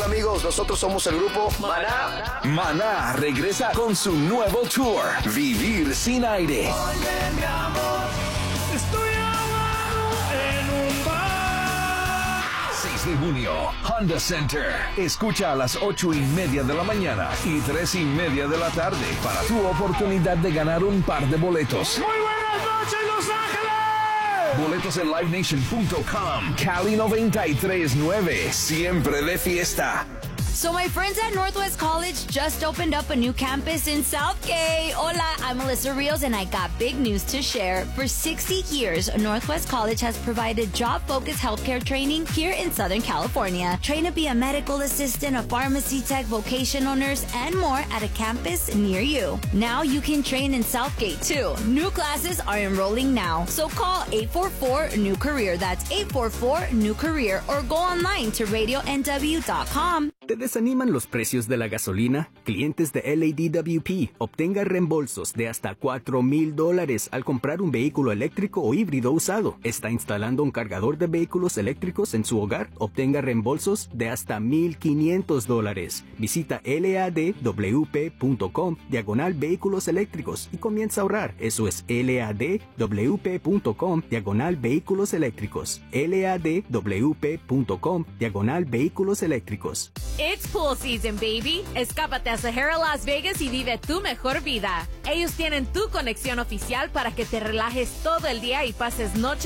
amigos, nosotros somos el grupo Maná. Maná regresa con su nuevo tour, Vivir sin aire. Oye, mi amor, estoy ahogado en un bar. 6 de junio, Honda Center. Escucha a las 8:30 de la mañana y 3:30 de la tarde para tu oportunidad de ganar un par de boletos. Muy buenas noches, Los Ángeles. Boletos en livenation.com. Cali 93.9. Siempre de fiesta. So my friends at Northwest College just opened up a new campus in Southgate. Hola, I'm Melissa Rios and I got big news to share. For 60 years, Northwest College has provided job-focused healthcare training here in Southern California. Train to be a medical assistant, a pharmacy tech, vocational nurse, and more at a campus near you. Now you can train in Southgate too. New classes are enrolling now. So call 844-NEW-CAREER. That's 844-NEW-CAREER or go online to radionw.com. ¿Te desaniman los precios de la gasolina? Clientes de LADWP, obtenga reembolsos de hasta $4,000 al comprar un vehículo eléctrico o híbrido usado. ¿Está instalando un cargador de vehículos eléctricos en su hogar? Obtenga reembolsos de hasta $1,500. Visita ladwp.com/vehículos eléctricos y comienza a ahorrar. Eso es ladwp.com/vehículos eléctricos. ladwp.com/vehículos eléctricos. It's pool season, baby. Escápate a Sahara Las Vegas y vive tu mejor vida. Ellos tienen tu conexión oficial para que te relajes todo el día y pases noches